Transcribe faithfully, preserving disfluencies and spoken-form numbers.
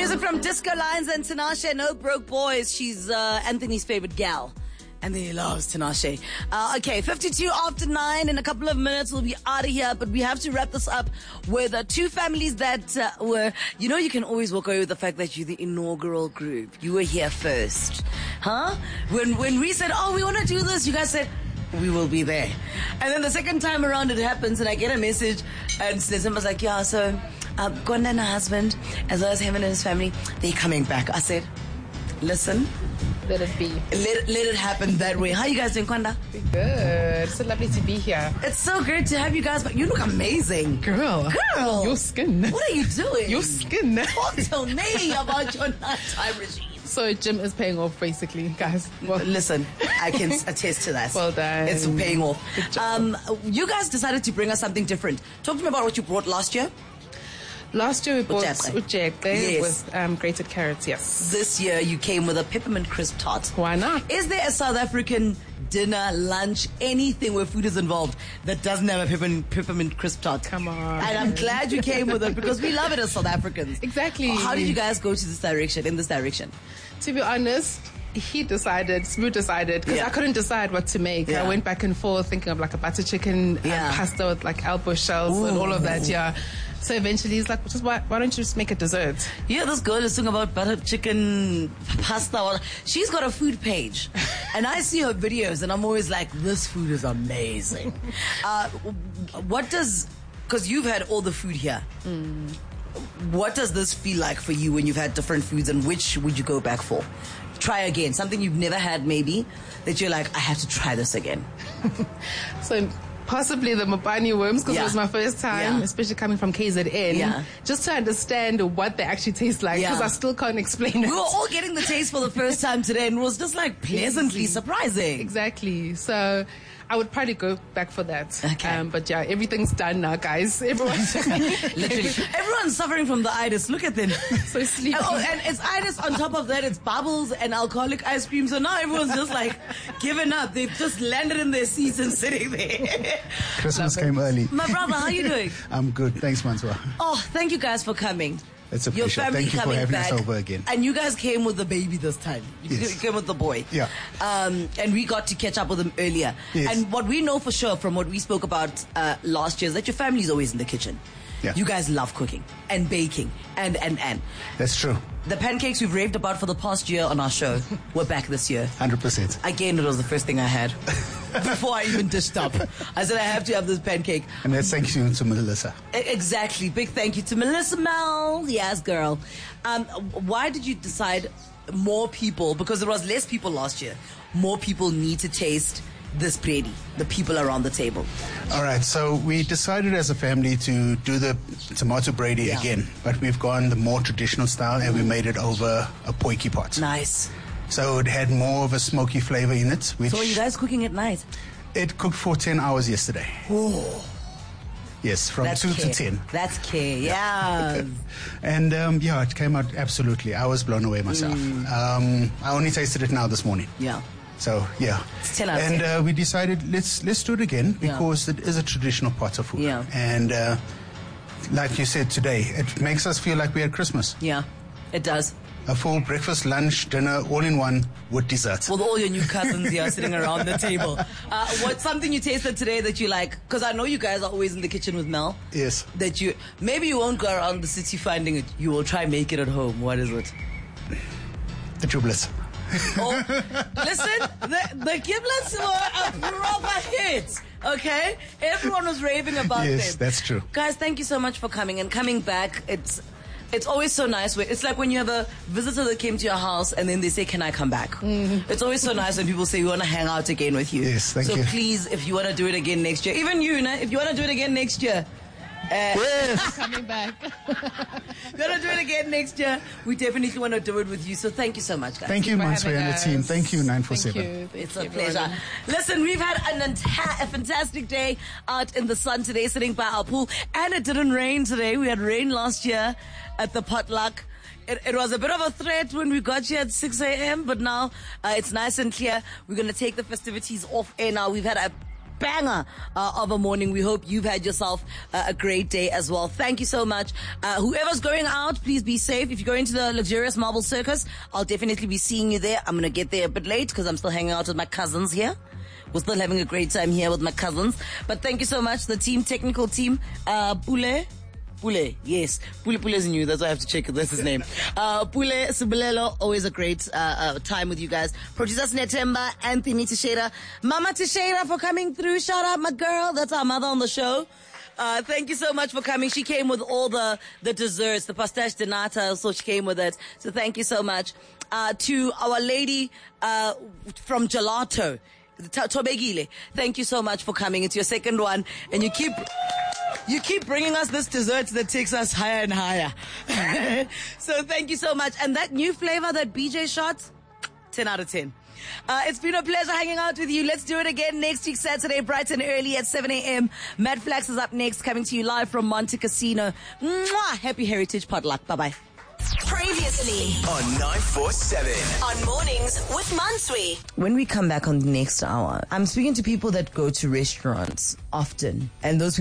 Music from Disco Lines and Tinashe. No Broke Boys. She's uh, Anthony's favorite gal. Anthony loves Tinashe. Uh, okay, fifty-two after nine. In a couple of minutes, we'll be out of here. But we have to wrap this up with uh, two families that uh, were, you know, you can always walk away with the fact that you're the inaugural group. You were here first. Huh? When, when we said, oh, we want to do this, you guys said, we will be there. And then the second time around it happens and I get a message and December's like, yeah, so um, Gwanda and her husband, as well as him and his family, they're coming back. I said, listen. Let it be. Let, let it happen that way. How you guys doing, Gwanda? Good. So lovely to be here. It's so great to have you guys back. You look amazing. Girl. Girl. Your skin. What are you doing? Your skin. Talk to me about your nighttime regime. So gym is paying off, basically, guys. Well, listen, I can attest to that. Well done. It's paying off. Good job. Um, you guys decided to bring us something different. Talk to me about what you brought last year. Last year we bought Ujekwe. ujekwe Yes. with um, grated carrots, yes. This year you came with a peppermint crisp tart. Why not? Is there a South African dinner, lunch, anything where food is involved that doesn't have a peppermint, peppermint crisp tart? Come on. And I'm glad you came with it because we love it as South Africans. Exactly. How did you guys go to this direction, in this direction? To be honest, he decided, Smooth decided, because Yeah. I couldn't decide what to make. Yeah. I went back and forth thinking of like a butter chicken um, Yeah. pasta with like elbow shells and Ooh. all of that, yeah. So eventually he's like, just why, why don't you just make a dessert? Yeah, this girl is talking about butter chicken, pasta. She's got a food page. And I see her videos and I'm always like, this food is amazing. Uh, what does, because you've had all the food here. Mm. What does this feel like for you when you've had different foods and which would you go back for? Try again. Something you've never had maybe that you're like, I have to try this again. So possibly the Mopani worms, because Yeah. it was my first time, Yeah. especially coming from K Z N, Yeah. just to understand what they actually taste like, because Yeah. I still can't explain it. We were all getting the taste for the first time today and it was just like pleasantly Easy. surprising. Exactly. So I would probably go back for that. Okay. Um, but yeah, everything's done now, guys. Everyone's Literally. Everyone's suffering from the itis. Look at them. so sleepy. Oh, and it's itis on top of that. It's bubbles and alcoholic ice cream. So now everyone's just like giving up. They've just landed in their seats and sitting there. Christmas came early. My brother, how you doing? I'm good. Thanks, Mansoor. Oh, thank you guys for coming. It's a Your pleasure. family Thank you for coming having back. us over again. And you guys came with the baby this time. You Yes. came with the boy. Yeah. Um, and we got to catch up with him earlier. Yes. And what we know for sure from what we spoke about uh, last year is that your family is always in the kitchen. Yeah. You guys love cooking and baking and, and, and. That's true. The pancakes we've raved about for the past year on our show were back this year. one hundred percent. Again, it was the first thing I had before I even dished up. I said, I have to have this pancake. And that's thank you to Melissa. E- Exactly. Big thank you to Melissa Mel. Yes, girl. Um, why did you decide more people, because there was less people last year, more people need to taste this bredi, the people around the table? All right, so we decided as a family to do the tomato brady Yeah. again, but we've gone the more traditional style and we made it over a poiki pot. Nice. So it had more of a smoky flavor in it, which So are you guys cooking at night? it cooked for ten hours yesterday. Oh, Yes, from that's two care. to ten. That's care, yeah. And um, yeah, it came out absolutely. I was blown away myself. Mm. Um, I only tasted it now this morning. Yeah. So yeah, It's ten out of and ten. uh, we decided let's let's do it again Yeah. because it is a traditional pot of food. Yeah. And uh, like you said today, it makes us feel like we're at Christmas. Yeah, it does. A full breakfast, lunch, dinner, all in one with dessert. With all your new cousins here sitting around the table. Uh, what's something you tasted today that you like? Because I know you guys are always in the kitchen with Mel. Yes. That you, maybe you won't go around the city finding it. You will try make it at home. What is it? The giblets. Oh, listen, the, the giblets were a proper hit. Okay? Everyone was raving about Yes, them. that's true. Guys, thank you so much for coming and coming back. It's it's always so nice. When, it's like when you have a visitor that came to your house and then they say, can I come back? Mm-hmm. It's always so nice when people say, we want to hang out again with you. Yes, thank so you. So please, if you want to do it again next year, even you, Una, if you want to do it again next year, uh, Yes. Coming back. if you want to do it again next year, we definitely want to do it with you. So thank you so much, guys. Thank you, for Mansoor having and the team. us. Thank you, nine four Thank seven. you. Thank It's you, a pleasure. everyone. Listen, we've had an anta- a fantastic day out in the sun today, sitting by our pool, and it didn't rain today. We had rain last year at the potluck. It, it was a bit of a threat when we got here at six a.m., but now uh, it's nice and clear. We're going to take the festivities off air now. We've had a banger uh, of a morning. We hope you've had yourself uh, a great day as well. Thank you so much. Uh, whoever's going out, please be safe. If you're going to the luxurious Marble Circus, I'll definitely be seeing you there. I'm going to get there a bit late because I'm still hanging out with my cousins here. We're still having a great time here with my cousins. But thank you so much. The team, technical team, uh, Pule. Pule, yes. Pule Pule is new. That's why I have to check if that's his name. Uh, Pule Subulelo, always a great uh, uh, time with you guys. Producers Netemba, Anthony Teixeira. Mama Teixeira for coming through. Shout out my girl. That's our mother on the show. Uh, thank you so much for coming. She came with all the, the desserts, the pastiche de nata, so she came with it. So thank you so much. Uh, to our lady, uh, from Gelato, Tobegile. Thank you so much for coming. It's your second one. And you keep, you keep bringing us this dessert that takes us higher and higher. So thank you so much. And that new flavor, that B J shot, ten out of ten. Uh, it's been a pleasure hanging out with you. Let's do it again next week, Saturday, bright and early at seven a.m. Matt Flax is up next, coming to you live from Monte Casino. Mwah! Happy Heritage Potluck. Bye-bye. Previously on nine four seven. on Mornings with Mansui. When we come back on the next hour, I'm speaking to people that go to restaurants often, and those